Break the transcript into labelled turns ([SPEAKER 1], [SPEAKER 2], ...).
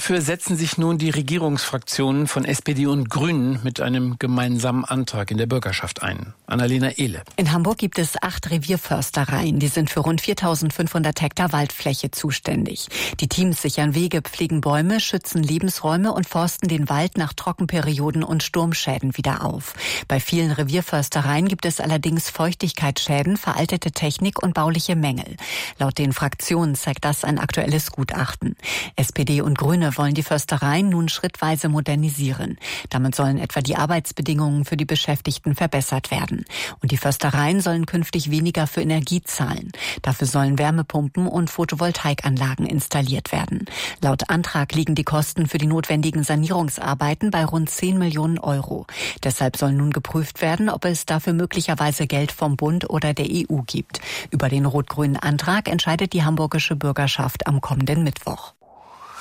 [SPEAKER 1] Dafür setzen sich nun die Regierungsfraktionen von SPD und Grünen mit einem gemeinsamen Antrag in der Bürgerschaft ein. Annalena Ehle.
[SPEAKER 2] In Hamburg gibt es 8 Revierförstereien. Die sind für rund 4.500 Hektar Waldfläche zuständig. Die Teams sichern Wege, pflegen Bäume, schützen Lebensräume und forsten den Wald nach Trockenperioden und Sturmschäden wieder auf. Bei vielen Revierförstereien gibt es allerdings Feuchtigkeitsschäden, veraltete Technik und bauliche Mängel. Laut den Fraktionen zeigt das ein aktuelles Gutachten. SPD und Grüne wollen die Förstereien nun schrittweise modernisieren. Damit sollen etwa die Arbeitsbedingungen für die Beschäftigten verbessert werden. Und die Förstereien sollen künftig weniger für Energie zahlen. Dafür sollen Wärmepumpen und Photovoltaikanlagen installiert werden. Laut Antrag liegen die Kosten für die notwendigen Sanierungsarbeiten bei rund 10 Millionen Euro. Deshalb soll nun geprüft werden, ob es dafür möglicherweise Geld vom Bund oder der EU gibt. Über den rot-grünen Antrag entscheidet die hamburgische Bürgerschaft am kommenden Mittwoch.